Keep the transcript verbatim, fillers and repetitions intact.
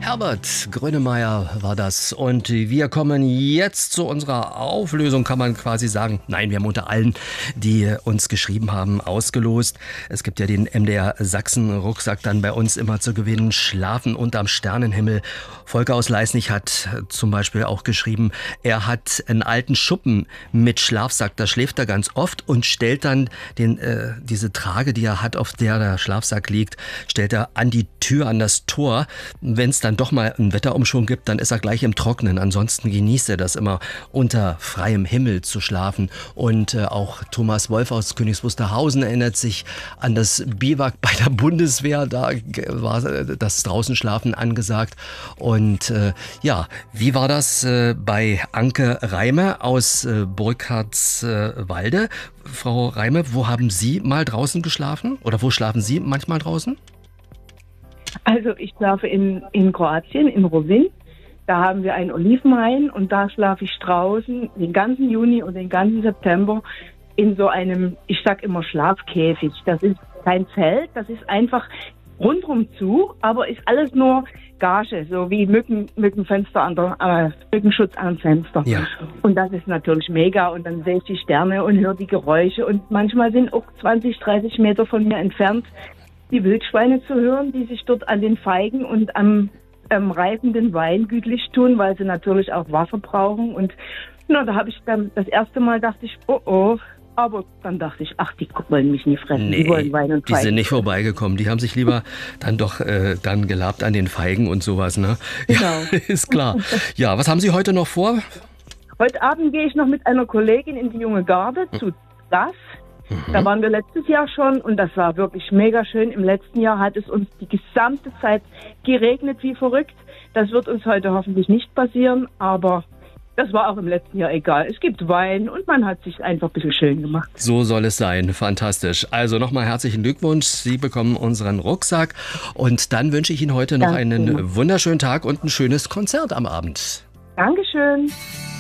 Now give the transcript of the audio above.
Herbert Grönemeyer war das. Und wir kommen jetzt zu unserer Auflösung, kann man quasi sagen. Nein, wir haben unter allen, die uns geschrieben haben, ausgelost. Es gibt ja den M D R Sachsen-Rucksack dann bei uns immer zu gewinnen. Schlafen unterm Sternenhimmel. Volker aus Leisnig hat zum Beispiel auch geschrieben, er hat einen alten Schuppen mit Schlafsack. Da schläft er ganz oft und stellt dann den, äh, diese Trage, die er hat, auf der der Schlafsack liegt, stellt er an die Tür, an das Tor. Wenn es dann doch mal einen Wetterumschwung gibt, dann ist er gleich im Trocknen. Ansonsten genießt er das immer, unter freiem Himmel zu schlafen. Und äh, auch Thomas Wolf aus Königs Wusterhausen erinnert sich an das Biwak bei der Bundeswehr. Da war das Draußenschlafen angesagt. Und äh, ja, wie war das äh, bei Anke Reime aus äh, Burkhardswalde? Frau Reime, wo haben Sie mal draußen geschlafen? Oder wo schlafen Sie manchmal draußen? Also ich schlafe in, in Kroatien, in Rovinj. Da haben wir einen Olivenhain und da schlafe ich draußen den ganzen Juni und den ganzen September in so einem, ich sag immer Schlafkäfig. Das ist kein Zelt, das ist einfach rundrum zu, aber ist alles nur Gage, so wie Mücken, Mückenfenster an der, äh, Mückenschutz am Fenster. Ja. Und das ist natürlich mega und dann sehe ich die Sterne und höre die Geräusche und manchmal sind auch zwanzig, dreißig Meter von mir entfernt die Wildschweine zu hören, die sich dort an den Feigen und am ähm, reifenden Wein gütlich tun, weil sie natürlich auch Wasser brauchen. Und na, da habe ich dann das erste Mal dachte ich, oh oh, aber dann dachte ich, ach, die wollen mich nie fressen, Nee, die wollen Wein und die Feigen. sind nicht vorbeigekommen. Die haben sich lieber dann doch äh, dann gelabt an den Feigen und sowas, ne? Ja, Genau. ist klar. Ja, was haben Sie heute noch vor? Heute Abend gehe ich noch mit einer Kollegin in die Junge Garde zu das. Mhm. Da waren wir letztes Jahr schon und das war wirklich mega schön. Im letzten Jahr hat es uns die gesamte Zeit geregnet wie verrückt. Das wird uns heute hoffentlich nicht passieren, aber das war auch im letzten Jahr egal. Es gibt Wein und man hat sich einfach ein bisschen schön gemacht. So soll es sein. Fantastisch. Also nochmal herzlichen Glückwunsch. Sie bekommen unseren Rucksack und dann wünsche ich Ihnen heute noch Danke. einen wunderschönen Tag und ein schönes Konzert am Abend. Dankeschön.